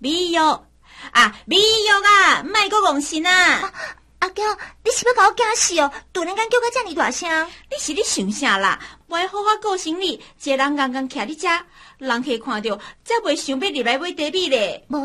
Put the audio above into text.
美玉啊，美玉啊，莫阁戆神啊！ 阿娇，你是要甲我惊死哦？突然间叫我遮尔大声， 你是咧想啥啦？袂好好过生日，一个人刚刚徛伫遮，人客看到，才袂想要入来买茶米咧。